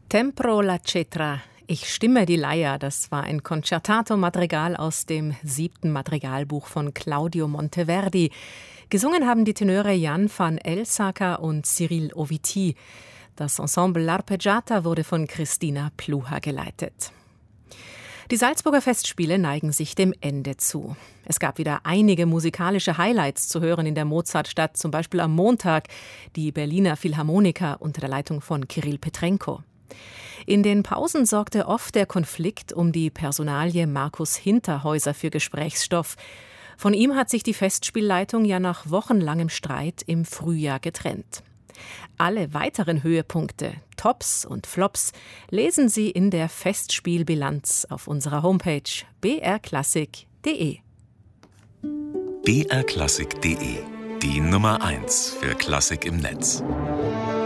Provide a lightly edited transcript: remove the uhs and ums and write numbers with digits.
Tempro la cetra, ich stimme die Leier, das war ein Concertato-Madrigal aus dem 7. Madrigalbuch von Claudio Monteverdi. Gesungen haben die Tenöre Jan van Elsacker und Cyril Oviti. Das Ensemble L'Arpeggiata wurde von Christina Pluha geleitet. Die Salzburger Festspiele neigen sich dem Ende zu. Es gab wieder einige musikalische Highlights zu hören in der Mozartstadt, zum Beispiel am Montag die Berliner Philharmoniker unter der Leitung von Kirill Petrenko. In den Pausen sorgte oft der Konflikt um die Personalie Markus Hinterhäuser für Gesprächsstoff. Von ihm hat sich die Festspielleitung ja nach wochenlangem Streit im Frühjahr getrennt. Alle weiteren Höhepunkte, Tops und Flops, lesen Sie in der Festspielbilanz auf unserer Homepage brklassik.de. brklassik.de, die Nummer 1 für Klassik im Netz.